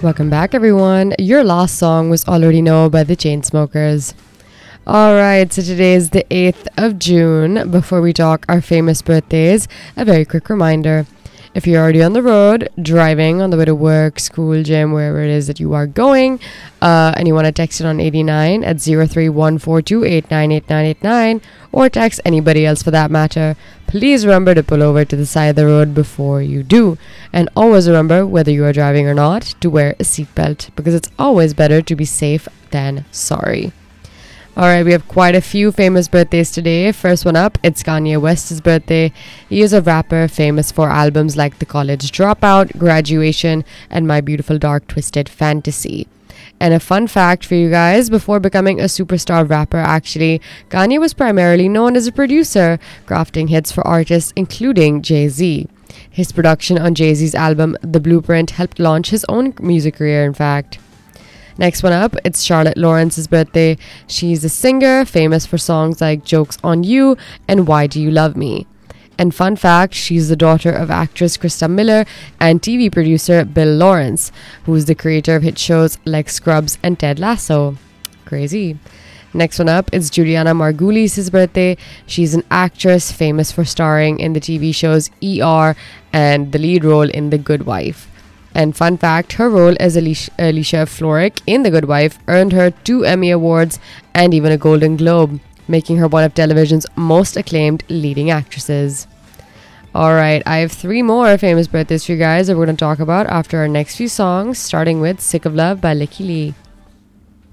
Welcome back, everyone. Your last song was Already Know by the Chainsmokers. Alright, so today is the 8th of June. Before we talk our famous birthdays, a very quick reminder. If you're already on the road, driving on the way to work, school, gym, wherever it is that you are going, and you want to text it on 89 at 0314289889, or text anybody else for that matter, please remember to pull over to the side of the road before you do. And always remember, whether you are driving or not, to wear a seatbelt, because it's always better to be safe than sorry. Alright, we have quite a few famous birthdays today. First one up, it's Kanye West's birthday. He is a rapper famous for albums like The College Dropout, Graduation, and My Beautiful Dark Twisted Fantasy. And a fun fact for you guys, before becoming a superstar rapper, actually, Kanye was primarily known as a producer, crafting hits for artists including Jay-Z. His production on Jay-Z's album The Blueprint helped launch his own music career, in fact. Next one up, it's Charlotte Lawrence's birthday. She's a singer famous for songs like Joke's on You and Why Do You Love Me. And fun fact, she's the daughter of actress Krista Miller and TV producer Bill Lawrence, who is the creator of hit shows like Scrubs and Ted Lasso. Crazy. Next one up is Juliana Margulies' birthday. She's an actress famous for starring in the TV shows ER and the lead role in The Good Wife. And fun fact, her role as Alicia Florrick in The Good Wife earned her 2 Emmy Awards and even a Golden Globe, making her one of television's most acclaimed leading actresses. Alright, I have 3 more famous birthdays for you guys that we're going to talk about after our next few songs, starting with Sick of Love by Licky Lee.